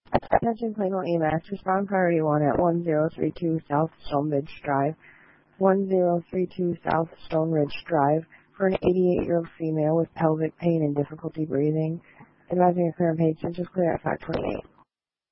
Attention Plano AMAX, respond priority 1 at 1032 South Stonebridge Drive, 1032 South Stone Ridge Drive, for an 88-year-old female with pelvic pain and difficulty breathing. Advising a current patient is clear at 528.